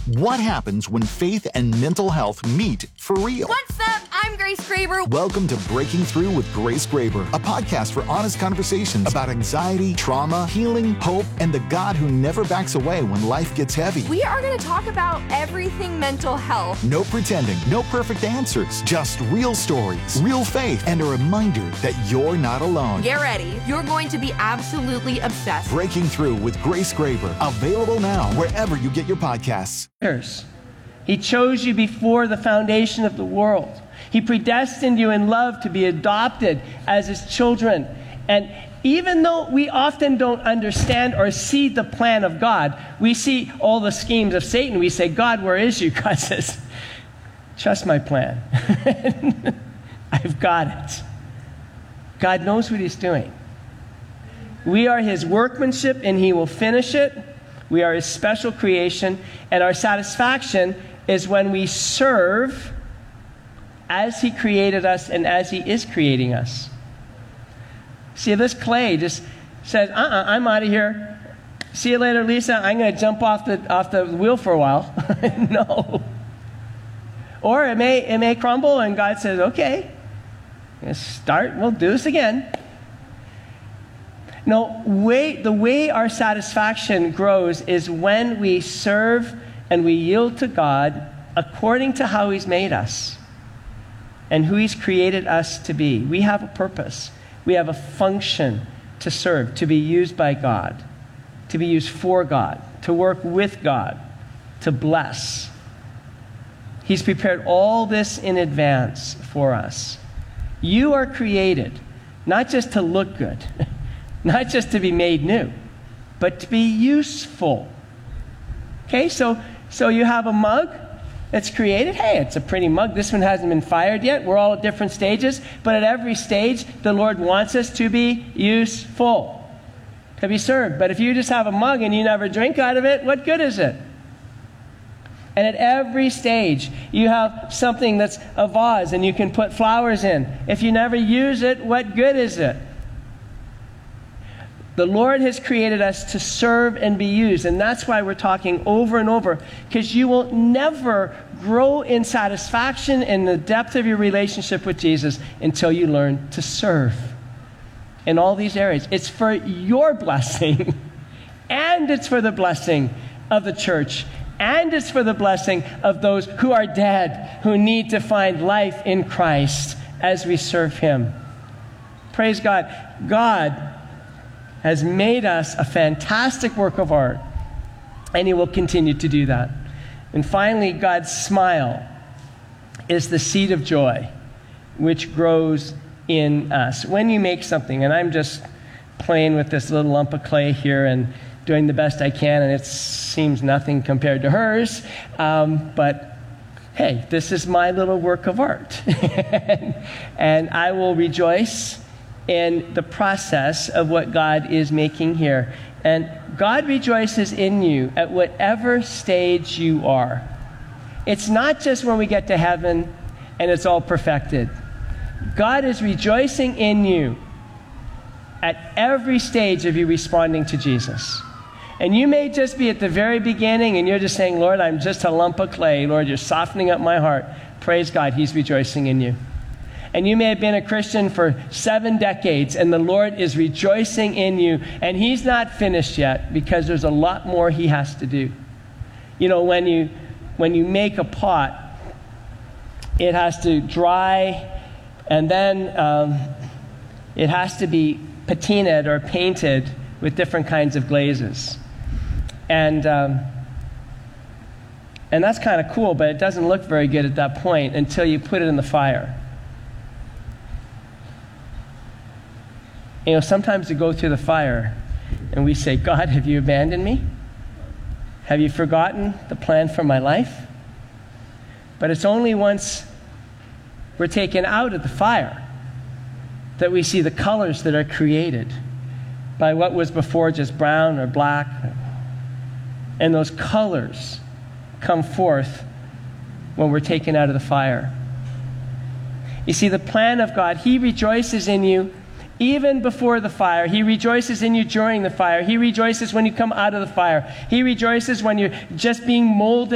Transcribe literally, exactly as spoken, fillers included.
What happens when faith and mental health meet for real? What's up? I'm Grace Graber. Welcome to Breaking Through with Grace Graber, a podcast for honest conversations about anxiety, trauma, healing, hope, and the God who never backs away when life gets heavy. We are going to talk about everything mental health. No pretending, no perfect answers, just real stories, real faith, and a reminder that you're not alone. Get ready. You're going to be absolutely obsessed. Breaking Through with Grace Graber, available now wherever you get your podcasts. He chose you before the foundation of the world. He predestined you in love to be adopted as his children. And even though we often don't understand or see the plan of God, we see all the schemes of Satan. We say, God, where is you? God says, trust my plan. I've got it. God knows what he's doing. We are his workmanship, and he will finish it. We are his special creation, and our satisfaction is when we serve as he created us and as he is creating us. See, this clay just says, uh-uh, I'm out of here. See you later, Lisa. I'm going to jump off the off the wheel for a while. No. Or it may it may crumble, and God says, okay, let's start. We'll do this again. No, way, the way our satisfaction grows is when we serve and we yield to God according to how he's made us and who he's created us to be. We have a purpose. We have a function to serve, to be used by God, to be used for God, to work with God, to bless. He's prepared all this in advance for us. You are created not just to look good, not just to be made new, but to be useful. Okay, so so you have a mug that's created. Hey, it's a pretty mug. This one hasn't been fired yet. We're all at different stages, but at every stage, the Lord wants us to be useful, to be served. But if you just have a mug and you never drink out of it, what good is it? And at every stage, you have something that's a vase and you can put flowers in. If you never use it, what good is it? The Lord has created us to serve and be used, and that's why we're talking over and over, because you will never grow in satisfaction in the depth of your relationship with Jesus until you learn to serve in all these areas. It's for your blessing, and it's for the blessing of the church, and it's for the blessing of those who are dead, who need to find life in Christ as we serve him. Praise God. God has made us a fantastic work of art, and he will continue to do that. And finally, God's smile is the seed of joy, which grows in us. When you make something, and I'm just playing with this little lump of clay here and doing the best I can, and it seems nothing compared to hers, um, but hey, this is my little work of art. And I will rejoice in the process of what God is making here. And God rejoices in you at whatever stage you are. It's not just when we get to heaven and it's all perfected. God is rejoicing in you at every stage of you responding to Jesus. And you may just be at the very beginning and you're just saying, Lord, I'm just a lump of clay. Lord, you're softening up my heart. Praise God, he's rejoicing in you. And you may have been a Christian for seven decades, and the Lord is rejoicing in you, and he's not finished yet because there's a lot more he has to do. You know, when you when you make a pot, it has to dry, and then um, it has to be patinaed or painted with different kinds of glazes. And um, and that's kind of cool, but it doesn't look very good at that point until you put it in the fire. You know, sometimes we go through the fire and we say, God, have you abandoned me? Have you forgotten the plan for my life? But it's only once we're taken out of the fire that we see the colors that are created by what was before just brown or black. And those colors come forth when we're taken out of the fire. You see, the plan of God, he rejoices in you even before the fire. He rejoices in you during the fire. He rejoices when you come out of the fire. He rejoices when you're just being molded